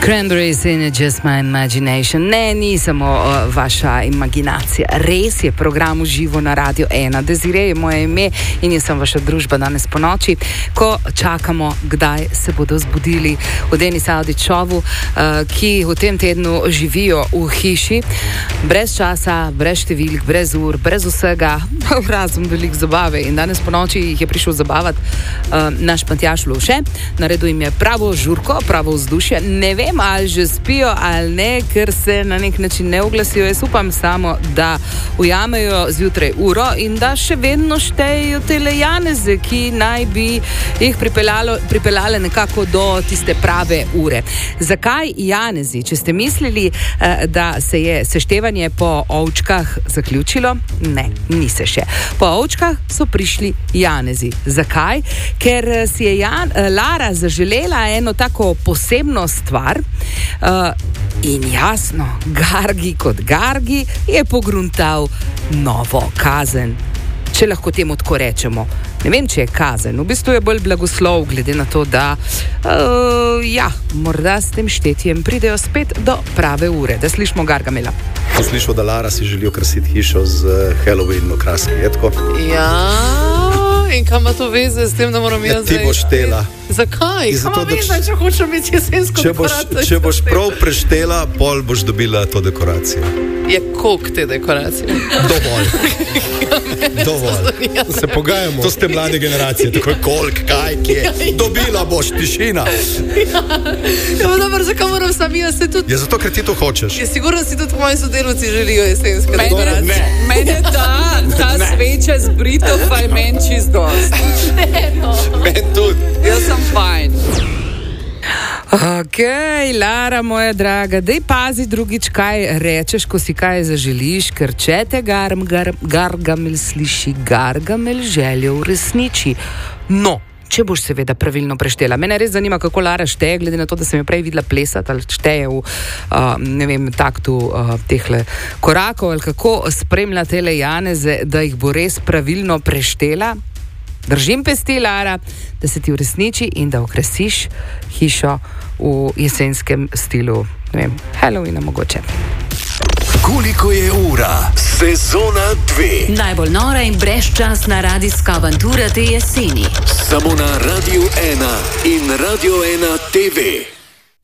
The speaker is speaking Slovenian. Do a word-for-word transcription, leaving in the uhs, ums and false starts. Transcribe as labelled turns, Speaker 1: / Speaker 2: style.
Speaker 1: Cranberries in Just My Imagination. Ne, ni samo uh, vaša imaginacija. Res je program v živo na Radio ena. Desiree je moje ime in jaz sem vaša družba danes po noči, ko čakamo, kdaj se bodo zbudili v Denis Avdićovu, uh, ki v tem tednu živijo v hiši. Brez časa, brez številk, brez ur, brez vsega, razen velik zabave. In danes po noči jih je prišel zabavati uh, naš Matjaž Lovše. Naredil jim je pravo žurko, pravo vzdušje. Ne vem, ali že spijo ali ne, ker se na nek način ne oglasijo. Jaz upam samo, da ujamejo zjutraj uro in da še vedno štejejo tele janeze, ki naj bi jih pripeljale nekako do tiste prave ure. Zakaj janezi? Če ste mislili, da se je seštevanje po ovčkah zaključilo, ne, ni se še. Po ovčkah so prišli janezi. Zakaj? Ker si je Jan, Lara zaželela eno tako posebno stvar, Uh, in jasno, Gargi kot Gargi je pogruntal novo kazen. Če lahko temu tako rečemo. Ne vem, če je kazen. V bistvu je bolj blagoslov, glede na to, da uh, ja, morda s tem štetjem pridejo spet do prave ure. Da slišimo Gargamela.
Speaker 2: Slišal, da Lara si želi okrasiti hišo z Halloween okraski. Je tako?
Speaker 3: Ja. In kaj ima to veze s tem, da moram jaz zdaj...
Speaker 2: Ti boš štela.
Speaker 3: Zakaj?
Speaker 2: Kaj
Speaker 3: ima veze, če hočem biti jesensko dekoracijo?
Speaker 2: Če boš prav preštela, pol boš dobila to dekoracijo.
Speaker 3: Je koliko te dekoracije?
Speaker 2: Dovolj. Dovolj. Se pogajamo. To ste mlade generacije. Tako koliko, kaj, kje. Dobila boš, tišina.
Speaker 3: Ja, ja dobro, zakaj moram sam jaz se tudi...
Speaker 2: Je zato, ker ti to hočeš.
Speaker 3: Je sigurno si tudi moji sodelavci želijo jesenske dekoracije.
Speaker 4: Ne. Mene ta, ta sveča z Brito fajn čist dost.
Speaker 3: Ne, no.
Speaker 2: Men tudi.
Speaker 4: Jaz sem fajn.
Speaker 1: Ok, Lara, moja draga, daj pazi drugič, kaj rečeš, ko si kaj zaželiš, ker če te gar, gar, Gargamel sliši, Gargamel željo uresniči. No, če boš seveda pravilno preštela. Mene res zanima, kako Lara šteje, glede na to, da sem jo prej videla plesati, ali šteje v, uh, ne vem, taktu uh, tehle korakov, ali kako spremlja tele janeze, da jih bo res pravilno preštela. Držim pesti, Lara, da se ti uresniči in da okrasiš hišo v jesenskem stilu, ne vem, Halloweena mogoče.
Speaker 5: Koliko je ura? Sezona dve.
Speaker 6: Najbolj nora in brezčasna radijska avantura te jeseni.
Speaker 5: Samo na Radio ena in Radio ena T V.